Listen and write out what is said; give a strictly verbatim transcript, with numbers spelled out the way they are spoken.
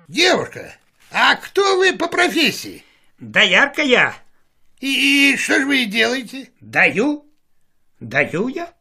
Девушка, а кто вы по профессии? Доярка я. И, и что же вы делаете? Даю. Даю я.